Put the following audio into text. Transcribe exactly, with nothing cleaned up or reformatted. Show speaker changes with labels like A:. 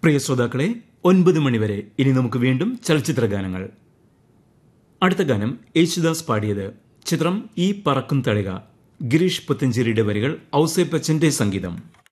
A: പ്രിയ ശ്രോതാക്കളെ, ഒൻപത് മണിവരെ ഇനി നമുക്ക് വീണ്ടും ചലച്ചിത്ര ഗാനങ്ങൾ. അടുത്ത ഗാനം യേശുദാസ് പാടിയത്. ചിത്രം ഈ പറക്കും തളിക. ഗിരീഷ് പുത്തഞ്ചേരിയുടെ വരികൾ, ഔസേപ്പച്ചന്റെ സംഗീതം.